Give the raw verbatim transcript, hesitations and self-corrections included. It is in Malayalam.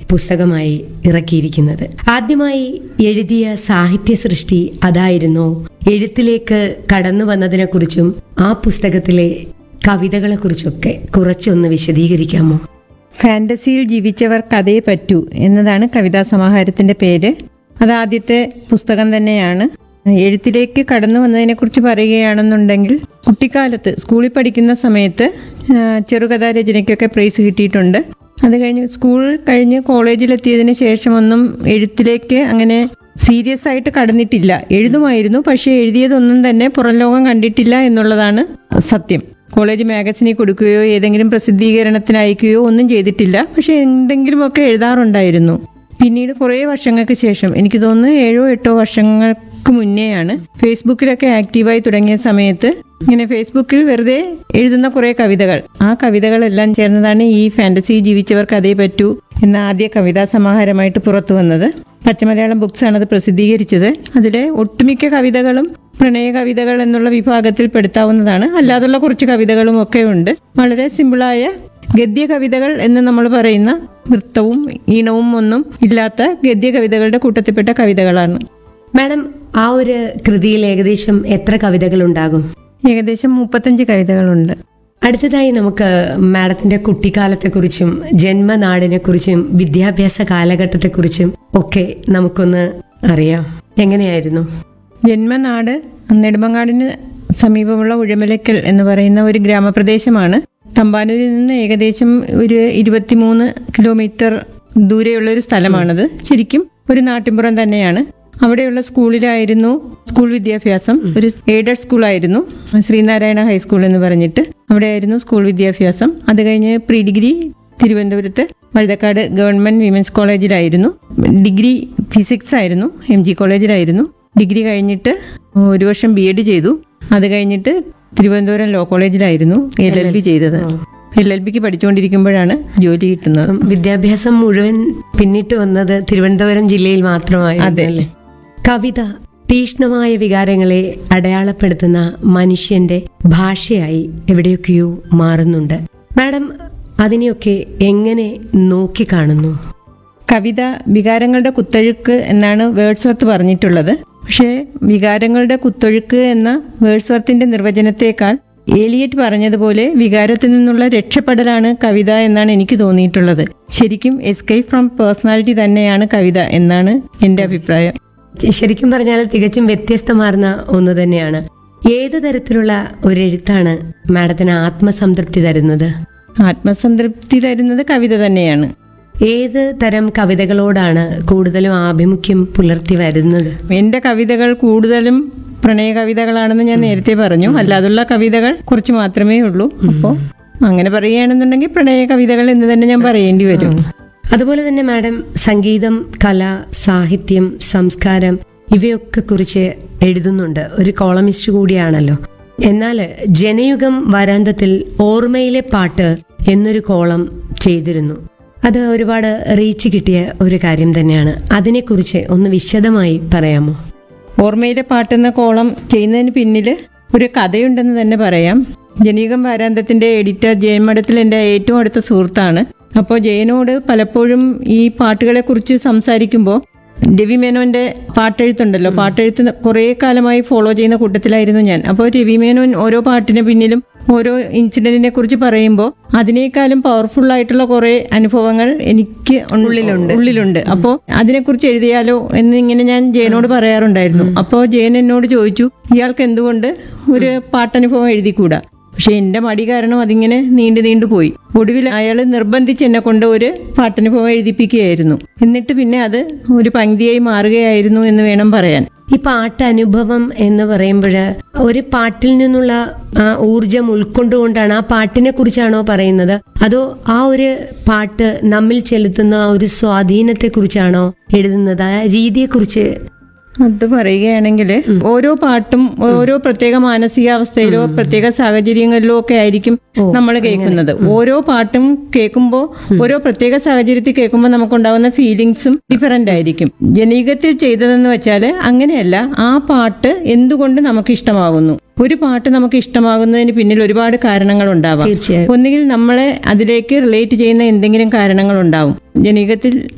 പുസ്തകമായി ഇറക്കിയിരിക്കുന്നത്. ആദ്യമായി എഴുതിയ സാഹിത്യ സൃഷ്ടി അതായിരുന്നോ? എഴുത്തിലേക്ക് കടന്നു വന്നതിനെക്കുറിച്ചും ആ പുസ്തകത്തിലെ കവിതകളെക്കുറിച്ചൊക്കെ കുറച്ചൊന്ന് വിശദീകരിക്കാമോ? ഫാന്റസിയിൽ ജീവിച്ചവർ കഥയെ പറ്റൂ എന്നതാണ് കവിതാ സമാഹാരത്തിന്റെ പേര്. അത് ആദ്യത്തെ പുസ്തകം തന്നെയാണ്. എഴുത്തിലേക്ക് കടന്നു വന്നതിനെക്കുറിച്ച് പറയുകയാണെന്നുണ്ടെങ്കിൽ, കുട്ടിക്കാലത്ത് സ്കൂളിൽ പഠിക്കുന്ന സമയത്ത് ചെറുകഥാ രചനയ്ക്കൊക്കെ പ്രൈസ് കിട്ടിയിട്ടുണ്ട്. അത് കഴിഞ്ഞ് സ്കൂൾ കഴിഞ്ഞ് കോളേജിലെത്തിയതിന് ശേഷമൊന്നും എഴുത്തിലേക്ക് അങ്ങനെ സീരിയസ് ആയിട്ട് കടന്നിട്ടില്ല. എഴുതുമായിരുന്നു, പക്ഷേ എഴുതിയതൊന്നും തന്നെ പുറം ലോകം കണ്ടിട്ടില്ല എന്നുള്ളതാണ് സത്യം. കോളേജ് മാഗസിനിൽ കൊടുക്കുകയോ ഏതെങ്കിലും പ്രസിദ്ധീകരണത്തിന് അയക്കുകയോ ഒന്നും ചെയ്തിട്ടില്ല. പക്ഷെ എന്തെങ്കിലുമൊക്കെ എഴുതാറുണ്ടായിരുന്നു. പിന്നീട് കുറേ വർഷങ്ങൾക്ക് ശേഷം, എനിക്ക് തോന്നുന്നു ഏഴോ എട്ടോ വർഷങ്ങൾക്ക് മുന്നേയാണ്, ഫേസ്ബുക്കിലൊക്കെ ആക്റ്റീവായി തുടങ്ങിയ സമയത്ത് ഇങ്ങനെ ഫേസ്ബുക്കിൽ വെറുതെ എഴുതുന്ന കുറേ കവിതകൾ, ആ കവിതകളെല്ലാം ചേർന്നതാണ് ഈ ഫാന്റസി ജീവിച്ചവർ കഥയെ പറ്റൂ എന്ന ആദ്യ കവിതാ സമാഹാരമായിട്ട് പുറത്തു വന്നത്. പച്ചമലയാളം ബുക്സ് ആണ് അത് പ്രസിദ്ധീകരിച്ചത്. അതിലെ ഒട്ടുമിക്ക കവിതകളും പ്രണയ കവിതകൾ എന്നുള്ള വിഭാഗത്തിൽ പെടുത്താവുന്നതാണ്. അല്ലാതുള്ള കുറച്ച് കവിതകളും ഒക്കെ ഉണ്ട്. വളരെ സിമ്പിളായ ഗദ്യ കവിതകൾ എന്ന് നമ്മൾ പറയുന്ന വൃത്തവും ഈണവും ഒന്നും ഇല്ലാത്ത ഗദ്യ കവിതകളുടെ കൂട്ടത്തിൽപ്പെട്ട കവിതകളാണ്. മാഡം, ആ ഒരു കൃതിയിൽ ഏകദേശം എത്ര കവിതകൾ ഉണ്ടാകും? ഏകദേശം മുപ്പത്തഞ്ച് കവിതകളുണ്ട്. അടുത്തതായി നമുക്ക് മാഡത്തിന്റെ കുട്ടിക്കാലത്തെക്കുറിച്ചും ജന്മനാടിനെക്കുറിച്ചും വിദ്യാഭ്യാസ കാലഘട്ടത്തെക്കുറിച്ചും ഒക്കെ നമുക്കൊന്ന് അറിയാം. എങ്ങനെയായിരുന്നു? ജന്മനാട് നെടുമങ്ങാടിന് സമീപമുള്ള ഉഴമലക്കൽ എന്ന് പറയുന്ന ഒരു ഗ്രാമപ്രദേശമാണ്. തമ്പാനൂരിൽ നിന്ന് ഏകദേശം ഒരു ഇരുപത്തിമൂന്ന് കിലോമീറ്റർ ദൂരെയുള്ള ഒരു സ്ഥലമാണത്. ശരിക്കും ഒരു നാട്ടിൻപുറം തന്നെയാണ്. അവിടെയുള്ള സ്കൂളിലായിരുന്നു സ്കൂൾ വിദ്യാഭ്യാസം. ഒരു എയ്ഡഡ് സ്കൂളായിരുന്നു, ശ്രീനാരായണ ഹൈസ്കൂൾ എന്ന് പറഞ്ഞിട്ട്. അവിടെയായിരുന്നു സ്കൂൾ വിദ്യാഭ്യാസം. അത് കഴിഞ്ഞ് പ്രീ ഡിഗ്രി തിരുവനന്തപുരത്ത് Vazhuthacaud government women's കോളേജിലായിരുന്നു. Degree physics ആയിരുന്നു, എം ജി കോളേജിലായിരുന്നു. ഡിഗ്രി കഴിഞ്ഞിട്ട് ഒരു വർഷം ബി എഡ് ചെയ്തു. അത് കഴിഞ്ഞിട്ട് Thiruvananthapuram law കോളേജിലായിരുന്നു L L B ചെയ്തത്. എൽ എൽ ബിക്ക് പഠിച്ചുകൊണ്ടിരിക്കുമ്പോഴാണ് ജോലി കിട്ടുന്നത്. വിദ്യാഭ്യാസം മുഴുവൻ പിന്നിട്ട് വന്നത് തിരുവനന്തപുരം ജില്ലയിൽ മാത്രമായിരുന്നു. അതെ. കവിത തീക്ഷ്ണമായ വികാരങ്ങളെ അടയാളപ്പെടുത്തുന്ന മനുഷ്യന്റെ ഭാഷയായി എവിടെയൊക്കെയോ മാറുന്നുണ്ട്. മാഡം, അതിനെയൊക്കെ എങ്ങനെ നോക്കിക്കാണുന്നു? കവിത വികാരങ്ങളുടെ കുത്തൊഴുക്ക് എന്നാണ് വേർഡ്സ്വർത്ത് പറഞ്ഞിട്ടുള്ളത്. പക്ഷേ വികാരങ്ങളുടെ കുത്തൊഴുക്ക് എന്ന വേർഡ്സ്വർത്തിന്റെ നിർവചനത്തെക്കാൾ ഏലിയറ്റ് പറഞ്ഞതുപോലെ വികാരത്തിൽ നിന്നുള്ള രക്ഷപ്പെടലാണ് കവിത എന്നാണ് എനിക്ക് തോന്നിയിട്ടുള്ളത്. ശരിക്കും എസ്കേപ്പ് ഫ്രം പേഴ്സണാലിറ്റി തന്നെയാണ് കവിത എന്നാണ് എൻ്റെ അഭിപ്രായം. ശരിക്കും പറഞ്ഞാൽ തികച്ചും വ്യത്യസ്തമാർന്ന ഒന്ന് തന്നെയാണ്. ഏത് തരത്തിലുള്ള ഒരു എഴുത്താണ് മാഡത്തിന് ആത്മസംതൃപ്തി തരുന്നത്? ആത്മസംതൃപ്തി തരുന്നത് കവിത തന്നെയാണ്. ഏത് തരം കവിതകളോടാണ് കൂടുതലും ആഭിമുഖ്യം പുലർത്തി വരുന്നത്? എന്റെ കവിതകൾ കൂടുതലും പ്രണയ കവിതകളാണെന്ന് ഞാൻ നേരത്തെ പറഞ്ഞു. അല്ലാതുള്ള കവിതകൾ കുറച്ച് മാത്രമേ ഉള്ളൂ. അപ്പോൾ അങ്ങനെ പറയുകയാണെന്നുണ്ടെങ്കിൽ പ്രണയ കവിതകൾ എന്ന് തന്നെ ഞാൻ പറയേണ്ടി വരും. അതുപോലെ തന്നെ മാഡം, സംഗീതം, കല, സാഹിത്യം, സംസ്കാരം ഇവയൊക്കെ കുറിച്ച് എഴുതുന്നുണ്ട്. ഒരു കോളമിസ്റ്റ് കൂടിയാണല്ലോ. എന്നാൽ ജനയുഗം വരാന്തത്തിൽ ഓർമ്മയിലെ പാട്ട് എന്നൊരു കോളം ചെയ്തിരുന്നു. അത് ഒരുപാട് റീച്ച് കിട്ടിയ ഒരു കാര്യം തന്നെയാണ്. അതിനെക്കുറിച്ച് ഒന്ന് വിശദമായി പറയാമോ? ഓർമ്മയിലെ പാട്ടെന്ന കോളം ചെയ്യുന്നതിന് പിന്നിൽ ഒരു കഥയുണ്ടെന്ന് തന്നെ പറയാം. ജനയുഗം വാരാന്തത്തിന്റെ എഡിറ്റർ ജയൻ മഠത്തിൽ എൻ്റെ ഏറ്റവും അടുത്ത സുഹൃത്താണ്. അപ്പോൾ ജയനോട് പലപ്പോഴും ഈ പാട്ടുകളെ കുറിച്ച് സംസാരിക്കുമ്പോൾ, രവി മേനോന്റെ പാട്ടെഴുത്തുണ്ടല്ലോ, പാട്ടെഴുത്ത് കുറേ കാലമായി ഫോളോ ചെയ്യുന്ന കൂട്ടത്തിലായിരുന്നു ഞാൻ. അപ്പോൾ രവി മേനോൻ ഓരോ പാട്ടിന് പിന്നിലും ഓരോ ഇൻസിഡന്റിനെ കുറിച്ച് പറയുമ്പോൾ അതിനേക്കാളും പവർഫുൾ ആയിട്ടുള്ള കുറെ അനുഭവങ്ങൾ എനിക്ക് ഉള്ളിലുണ്ട് ഉള്ളിലുണ്ട് അപ്പോൾ അതിനെക്കുറിച്ച് എഴുതിയാലോ എന്നിങ്ങനെ ഞാൻ ജയനോട് പറയാറുണ്ടായിരുന്നു. അപ്പോൾ ജയൻ എന്നോട് ചോദിച്ചു, ഇയാൾക്ക് എന്തുകൊണ്ട് ഒരു പാട്ടനുഭവം എഴുതിക്കൂടാ? പക്ഷെ എന്റെ മടി കാരണം അതിങ്ങനെ നീണ്ടു നീണ്ടു പോയി. ഒടുവിൽ അയാൾ നിർബന്ധിച്ച് എന്നെ കൊണ്ട് ഒരു പാട്ടനുഭവം എഴുതിപ്പിക്കുകയായിരുന്നു. എന്നിട്ട് പിന്നെ അത് ഒരു പങ്ക്തിയായി മാറുകയായിരുന്നു എന്ന് വേണം പറയാൻ. ഈ പാട്ടനുഭവം എന്ന് പറയുമ്പോൾ ഒരു പാട്ടിൽ നിന്നുള്ള ഊർജം ഉൾക്കൊണ്ടുകൊണ്ടാണ് ആ പാട്ടിനെ കുറിച്ചാണോ പറയുന്നത്, അതോ ആ ഒരു പാട്ട് നമ്മിൽ ചെലുത്തുന്ന ആ ഒരു സ്വാധീനത്തെ കുറിച്ചാണോ എഴുതുന്നത്? ആ രീതിയെക്കുറിച്ച് അത് പറയുകയാണെങ്കിൽ ഓരോ പാട്ടും ഓരോ പ്രത്യേക മാനസികാവസ്ഥയിലോ പ്രത്യേക സാഹചര്യങ്ങളിലോ ഒക്കെ ആയിരിക്കും നമ്മൾ കേൾക്കുന്നത്. ഓരോ പാട്ടും കേൾക്കുമ്പോൾ ഓരോ പ്രത്യേക സാഹചര്യത്തിൽ കേൾക്കുമ്പോൾ നമുക്കുണ്ടാകുന്ന ഫീലിങ്സും ഡിഫറൻ്റ് ആയിരിക്കും. ജനീകത്തിൽ ചെയ്തതെന്ന് വെച്ചാൽ അങ്ങനെയല്ല, ആ പാട്ട് എന്തുകൊണ്ട് നമുക്ക് ഇഷ്ടമാകുന്നു. ഒരു പാട്ട് നമുക്ക് ഇഷ്ടമാകുന്നതിന് പിന്നിൽ ഒരുപാട് കാരണങ്ങൾ ഉണ്ടാവാം. ഒന്നുകിൽ നമ്മളെ അതിലേക്ക് റിലേറ്റ് ചെയ്യുന്ന എന്തെങ്കിലും കാരണങ്ങൾ ഉണ്ടാവും. ജനീകത്തിൽ